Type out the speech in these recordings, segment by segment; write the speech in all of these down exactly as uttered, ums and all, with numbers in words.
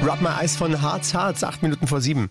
Rub My Eyes von Harz Harz, acht Minuten vor sieben.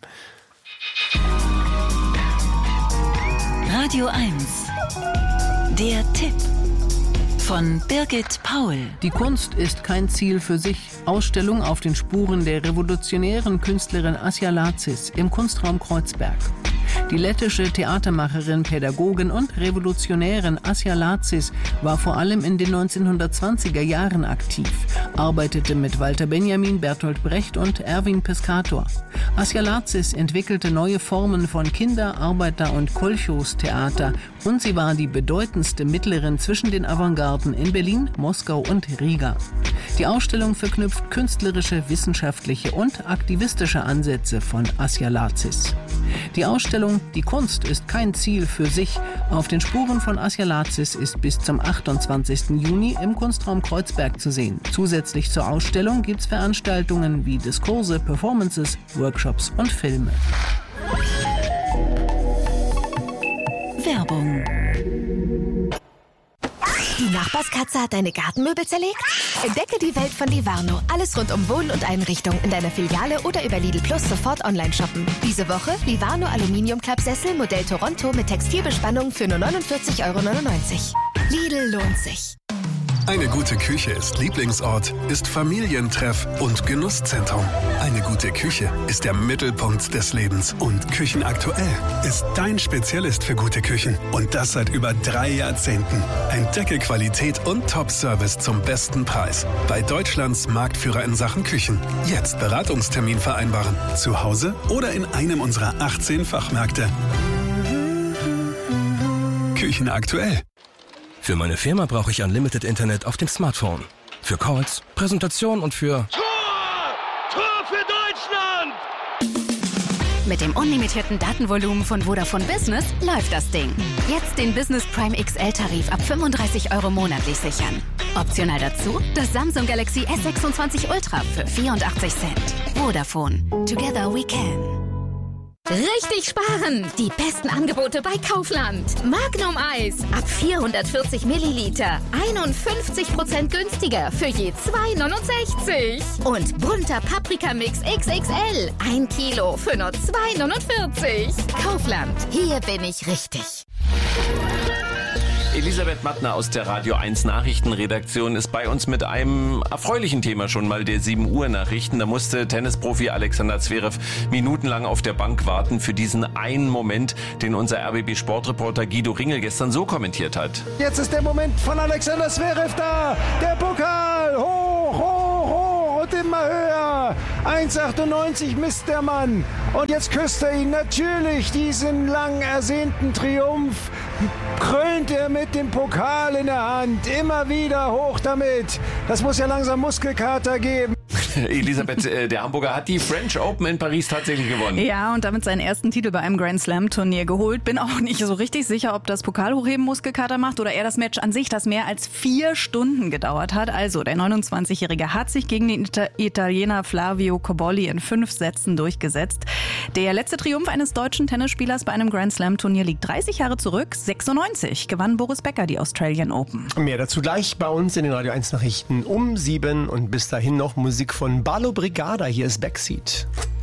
Radio eins. Der Tipp von Birgit Paul. Die Kunst ist kein Ziel für sich. Ausstellung auf den Spuren der revolutionären Künstlerin Asja Lacis im Kunstraum Kreuzberg. Die lettische Theatermacherin, Pädagogin und Revolutionärin Asja Lacis war vor allem in den neunzehnhundertzwanziger Jahren aktiv, arbeitete mit Walter Benjamin, Bertolt Brecht und Erwin Piscator. Asja Lacis entwickelte neue Formen von Kinder-, Arbeiter- und Kolchos-Theater und sie war die bedeutendste Mittlerin zwischen den Avantgarden in Berlin, Moskau und Riga. Die Ausstellung verknüpft künstlerische, wissenschaftliche und aktivistische Ansätze von Asja Lacis. Die Ausstellung Die Kunst ist kein Ziel für sich auf den Spuren von Asja Lacis ist bis zum achtundzwanzigsten Juni im Kunstraum Kreuzberg zu sehen. Zusätzlich zur Ausstellung gibt es Veranstaltungen wie Diskurse, Performances, Workshops und Filme. Werbung. Die Nachbarskatze hat deine Gartenmöbel zerlegt? Entdecke die Welt von Livarno. Alles rund um Wohn- und Einrichtung in deiner Filiale oder über Lidl Plus sofort online shoppen. Diese Woche Livarno Aluminium-Klappsessel Modell Toronto mit Textilbespannung für nur neunundvierzig Euro neunundneunzig. Lidl lohnt sich. Eine gute Küche ist Lieblingsort, ist Familientreff und Genusszentrum. Eine gute Küche ist der Mittelpunkt des Lebens. Und Küchenaktuell ist dein Spezialist für gute Küchen. Und das seit über drei Jahrzehnten. Entdecke Qualität und Top-Service zum besten Preis. Bei Deutschlands Marktführer in Sachen Küchen. Jetzt Beratungstermin vereinbaren. Zu Hause oder in einem unserer achtzehn Fachmärkte. Küchenaktuell. Für meine Firma brauche ich Unlimited Internet auf dem Smartphone. Für Calls, Präsentation und für... Tor! Tor für Deutschland! Mit dem unlimitierten Datenvolumen von Vodafone Business läuft das Ding. Jetzt den Business Prime X L-Tarif ab fünfunddreißig Euro monatlich sichern. Optional dazu das Samsung Galaxy S sechsundzwanzig Ultra für vierundachtzig Cent. Vodafone. Together we can. Richtig sparen! Die besten Angebote bei Kaufland. Magnum Eis ab vierhundertvierzig Milliliter. einundfünfzig Prozent günstiger für je zwei neunundsechzig. Und bunter Paprikamix X X L. Ein Kilo für nur zwei neunundvierzig. Kaufland. Hier bin ich richtig. Elisabeth Mattner aus der Radio eins Nachrichtenredaktion ist bei uns mit einem erfreulichen Thema schon mal der sieben Uhr Nachrichten. Da musste Tennisprofi Alexander Zverev minutenlang auf der Bank warten für diesen einen Moment, den unser R B B-Sportreporter Guido Ringel gestern so kommentiert hat. Jetzt ist der Moment von Alexander Zverev da. Der Pokal hoch, hoch, hoch und immer höher. eins achtundneunzig misst der Mann. Und jetzt küsst er ihn natürlich diesen lang ersehnten Triumph. Krönt er mit dem Pokal in der Hand. Immer wieder hoch damit. Das muss ja langsam Muskelkater geben. Elisabeth, äh, der Hamburger hat die French Open in Paris tatsächlich gewonnen. Ja, und damit seinen ersten Titel bei einem Grand Slam Turnier geholt. Bin auch nicht so richtig sicher, ob das Pokalhochheben Muskelkater macht oder eher das Match an sich, das mehr als vier Stunden gedauert hat. Also, der neunundzwanzigjährige hat sich gegen den Ita- Italiener Flavio Cobolli in fünf Sätzen durchgesetzt. Der letzte Triumph eines deutschen Tennisspielers bei einem Grand Slam Turnier liegt dreißig Jahre zurück. sechsundneunzig gewann Boris Becker die Australian Open. Mehr dazu gleich bei uns in den Radio eins Nachrichten um sieben und bis dahin noch Musik von Ballo Brigada. Hier ist Backseat.